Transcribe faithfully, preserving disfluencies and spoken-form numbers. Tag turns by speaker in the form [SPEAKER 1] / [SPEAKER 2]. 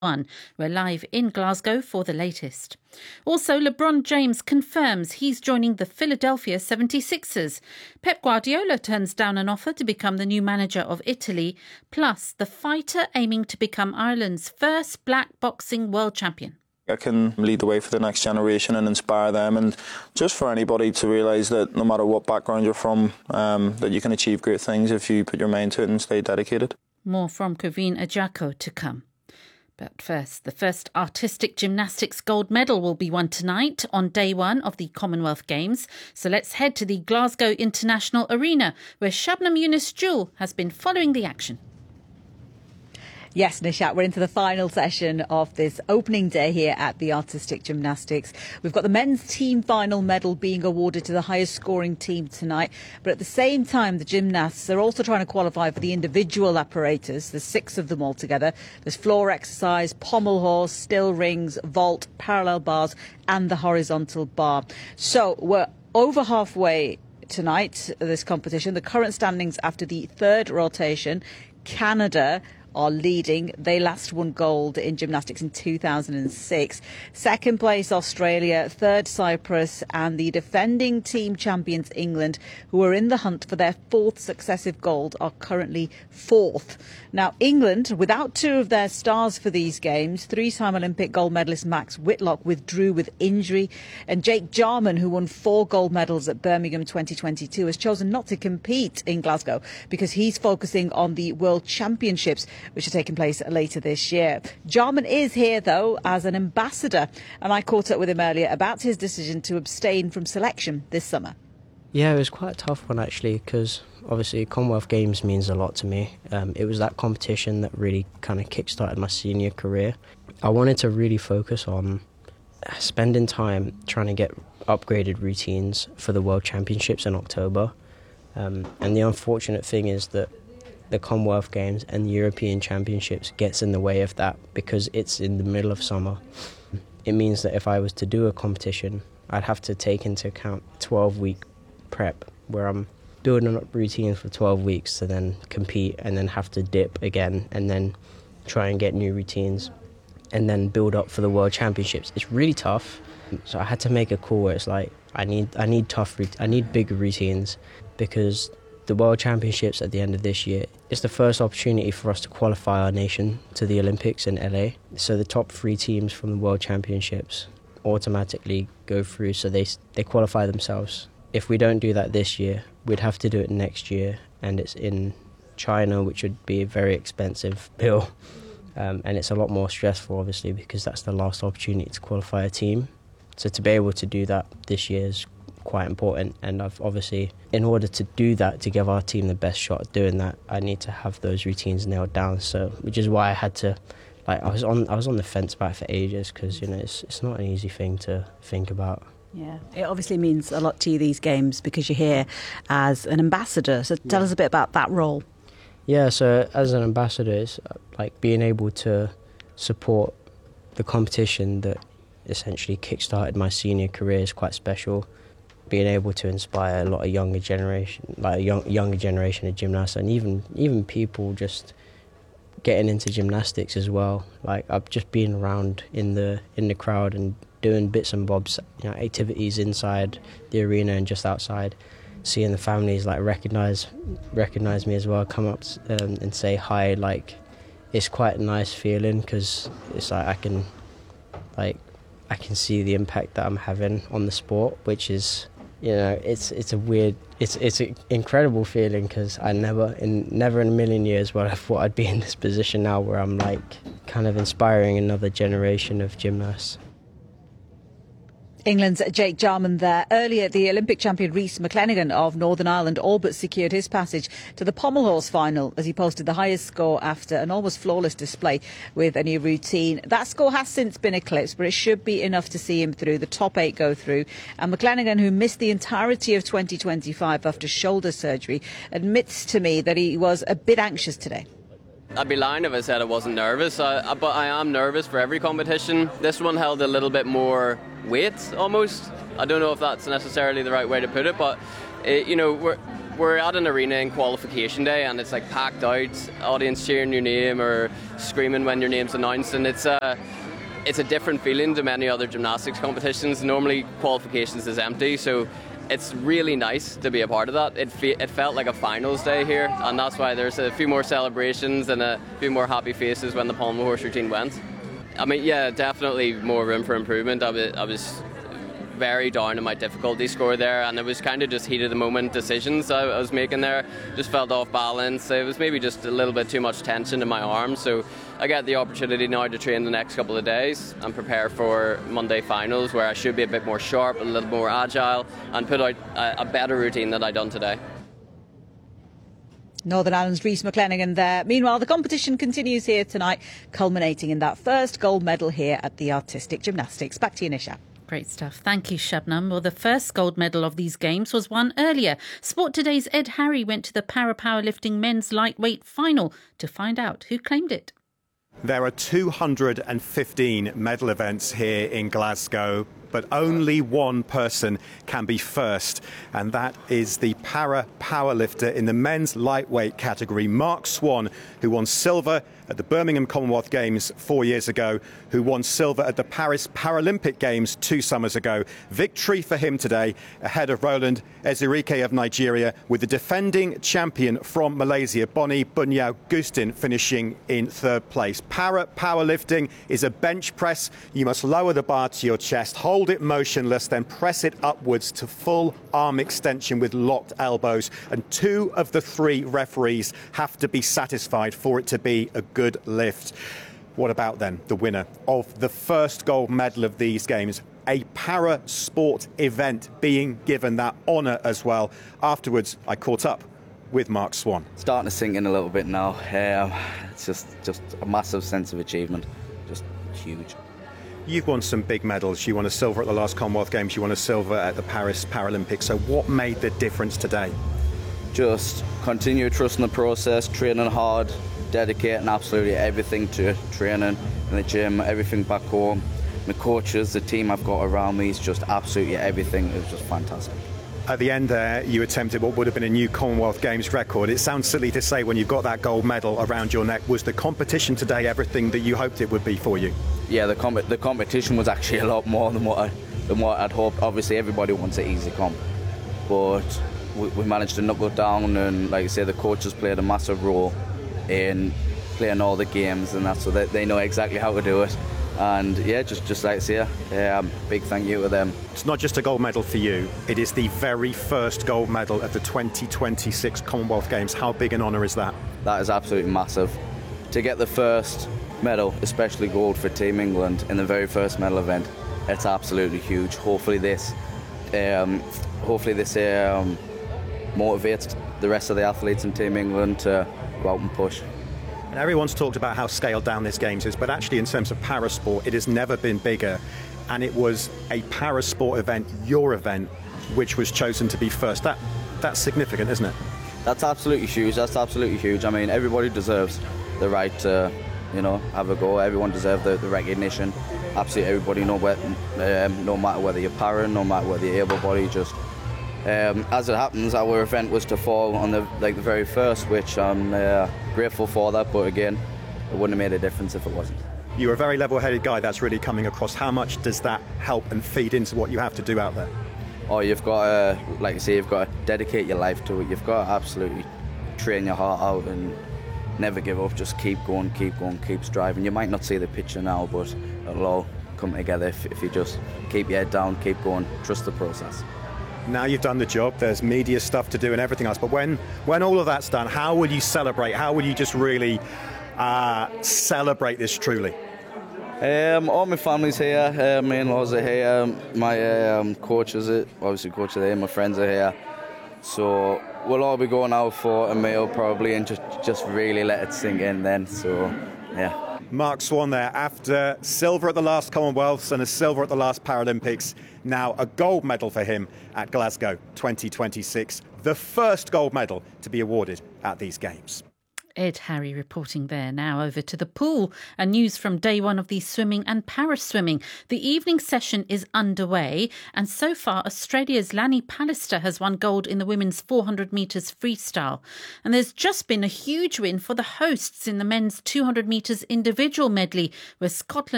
[SPEAKER 1] One. We're live in Glasgow for the latest. Also, LeBron James confirms he's joining the Philadelphia seventy-sixers. Pep Guardiola turns down an offer to become the new manager of Italy. Plus, the fighter aiming to become Ireland's first black boxing world champion.
[SPEAKER 2] I can lead the way for the next generation and inspire them, and just for anybody to realise that no matter what background you're from, um, that you can achieve great things if you put your mind to it and stay dedicated.
[SPEAKER 1] More from Kevin Ajako to come. But first, the first artistic gymnastics gold medal will be won tonight on day one of the Commonwealth Games. So let's head to the Glasgow International Arena, where Shabnam Yunus-Jewel has been following the action.
[SPEAKER 3] Yes, Nishat, we're into the final session of this opening day here at the Artistic Gymnastics. We've got the men's team final medal being awarded to the highest scoring team tonight. But at the same time, the gymnasts are also trying to qualify for the individual apparatus. There's six of them altogether. There's floor exercise, pommel horse, still rings, vault, parallel bars and the horizontal bar. So we're over halfway tonight, this competition. The current standings after the third rotation, Canada are leading. They last won gold in gymnastics in two thousand six. Second place, Australia. Third, Cyprus. And the defending team champions, England, who are in the hunt for their fourth successive gold, are currently fourth. Now, England, without two of their stars for these games, three-time Olympic gold medalist Max Whitlock withdrew with injury. And Jake Jarman, who won four gold medals at Birmingham twenty twenty-two, has chosen not to compete in Glasgow because he's focusing on the World Championships, which are taking place later this year. Jarman is here, though, as an ambassador, and I caught up with him earlier about his decision to abstain from selection this summer.
[SPEAKER 4] Yeah, it was quite a tough one, actually, because obviously Commonwealth Games means a lot to me. Um, it was that competition that really kind of kick-started my senior career. I wanted to really focus on spending time trying to get upgraded routines for the World Championships in October. Um, and the unfortunate thing is that the Commonwealth Games and the European Championships gets in the way of that because it's in the middle of summer. It means that if I was to do a competition, I'd have to take into account twelve-week prep where I'm building up routines for twelve weeks to then compete and then have to dip again and then try and get new routines and then build up for the World Championships. It's really tough. So I had to make a call where it's like, I need I need tough, I need bigger routines because the World Championships at the end of this year is the first opportunity for us to qualify our nation to the Olympics in L A. So the top three teams from the World Championships automatically go through, so they they qualify themselves. If we don't do that this year, we'd have to do it next year, and it's in China, which would be a very expensive bill. Um, and it's a lot more stressful, obviously, because that's the last opportunity to qualify a team. So to be able to do that this year is quite important, and I've obviously, in order to do that, to give our team the best shot at doing that, I need to have those routines nailed down. So, which is why I had to, like, I was on, I was on the fence about it for ages because you know it's it's not an easy thing to think about.
[SPEAKER 3] Yeah, it obviously means a lot to you, these games, because you're here as an ambassador. So tell yeah. us a bit about that role.
[SPEAKER 4] Yeah, so as an ambassador, it's like being able to support the competition that essentially kick-started my senior career is quite special. Being able to inspire a lot of younger generation, like a young, younger generation of gymnasts, and even even people just getting into gymnastics as well. Like I've just been around in the in the crowd and doing bits and bobs, you know, activities inside the arena and just outside. Seeing the families like recognize recognize me as well, come up um, and say hi. Like it's quite a nice feeling because it's like I can like I can see the impact that I'm having on the sport, which is. You know, it's it's a weird, it's it's an incredible feeling because I never, in never in a million years would I thought I'd be in this position now where I'm like kind of inspiring another generation of gymnasts.
[SPEAKER 3] England's Jake Jarman there. Earlier, the Olympic champion Rhys McClenaghan of Northern Ireland all but secured his passage to the pommel horse final as he posted the highest score after an almost flawless display with a new routine. That score has since been eclipsed, but it should be enough to see him through. The top eight go through. And McClenaghan, who missed the entirety of twenty twenty-five after shoulder surgery, admits to me that he was a bit anxious today.
[SPEAKER 5] I'd be lying if I said I wasn't nervous, I, but I am nervous for every competition. This one held a little bit more weight, almost. I don't know if that's necessarily the right way to put it, but it, you know, we're we're at an arena in qualification day, and it's like packed out, audience cheering your name or screaming when your name's announced, and it's a it's a different feeling to many other gymnastics competitions. Normally qualifications is empty, so it's really nice to be a part of that. It fe- it felt like a finals day here, and that's why there's a few more celebrations and a few more happy faces when the pommel horse routine went. I mean, yeah, definitely more room for improvement. I was, I was very down on my difficulty score there, and it was kind of just heat of the moment decisions I, I was making there. Just felt off balance. It was maybe just a little bit too much tension in my arms, so I get the opportunity now to train the next couple of days and prepare for Monday finals, where I should be a bit more sharp, a little more agile, and put out a, a better routine than I done today.
[SPEAKER 3] Northern Ireland's Rhys McClenaghan there. Meanwhile, the competition continues here tonight, culminating in that first gold medal here at the Artistic Gymnastics. Back to you, Nisha.
[SPEAKER 1] Great stuff. Thank you, Shabnam. Well, the first gold medal of these games was won earlier. Sport Today's Ed Harry went to the para powerlifting men's lightweight final to find out who claimed it.
[SPEAKER 6] There are two hundred fifteen medal events here in Glasgow, but only one person can be first, and that is the para powerlifter in the men's lightweight category, Mark Swan, who won silver at the Birmingham Commonwealth Games four years ago, who won silver at the Paris Paralympic Games two summers ago. Victory for him today, ahead of Roland Ezirike of Nigeria, with the defending champion from Malaysia, Bonnie Bunyao Gustin, finishing in third place. Para powerlifting is a bench press. You must lower the bar to your chest, hold it motionless, then press it upwards to full arm extension with locked elbows. And two of the three referees have to be satisfied for it to be a good lift. What about then the winner of the first gold medal of these games? A para sport event being given that honour as well. Afterwards, I caught up with Mark Swan.
[SPEAKER 7] Starting to sink in a little bit now. Um, it's just, just a massive sense of achievement. Just huge.
[SPEAKER 6] You've won some big medals. You won a silver at the last Commonwealth Games. You won a silver at the Paris Paralympics. So what made the difference today?
[SPEAKER 7] Just continue trusting the process, training hard, dedicating absolutely everything to training in the gym, everything back home. The coaches, the team I've got around me is just absolutely everything. It was just fantastic.
[SPEAKER 6] At the end there, you attempted what would have been a new Commonwealth Games record. It sounds silly to say when you've got that gold medal around your neck. Was the competition today everything that you hoped it would be for you?
[SPEAKER 7] Yeah, the, com- the competition was actually a lot more than what, I, than what I'd hoped. Obviously, everybody wants an easy comp, but we, we managed to knuckle down, and like I say, the coaches played a massive role in playing all the games, and that's so they, they know exactly how to do it. And yeah, just just like I say, um, big thank you to them.
[SPEAKER 6] It's not just a gold medal for you, it is the very first gold medal at the twenty twenty-six Commonwealth Games. How big an honour is that?
[SPEAKER 7] That is absolutely massive. To get the first medal, especially gold for Team England in the very first medal event, it's absolutely huge. Hopefully this, um, hopefully this um, motivates the rest of the athletes in Team England to go out and push.
[SPEAKER 6] And everyone's talked about how scaled down this Games is, but actually in terms of parasport, it has never been bigger. And it was a parasport event, your event, which was chosen to be first. That That's significant, isn't it?
[SPEAKER 7] That's absolutely huge. That's absolutely huge. I mean, everybody deserves the right to, you know, have a go. Everyone deserves the, the recognition. Absolutely everybody, no, um, no matter whether you're para, no matter whether you're able-bodied, just... Um, as it happens, our event was to fall on the like the very first, which I'm uh, grateful for that, but again, it wouldn't have made a difference if it wasn't.
[SPEAKER 6] You're a very level-headed guy, that's really coming across. How much does that help and feed into what you have to do out there?
[SPEAKER 7] Oh, you've got to, like I say, you've got to dedicate your life to it. You've got to absolutely train your heart out and never give up. Just keep going, keep going, keep striving. You might not see the picture now, but it'll all come together if, if you just keep your head down, keep going, trust the process.
[SPEAKER 6] Now you've done the job, there's media stuff to do and everything else, but when, when all of that's done, how will you celebrate? How will you just really uh, celebrate this truly?
[SPEAKER 7] Um, all my family's here, uh, my in-laws are here, my um, coach is it, obviously coach are there, my friends are here. So we'll all be going out for a meal probably and just, just really let it sink in then, so yeah.
[SPEAKER 6] Mark Swan there, after silver at the last Commonwealths and a silver at the last Paralympics, now a gold medal for him at Glasgow twenty twenty-six, the first gold medal to be awarded at these Games.
[SPEAKER 1] Ed Harry reporting there. Now over to the pool and news from day one of the swimming and para-swimming. The evening session is underway and so far Australia's Lanny Pallister has won gold in the women's four hundred metres freestyle. And there's just been a huge win for the hosts in the men's two hundred metres individual medley where Scotland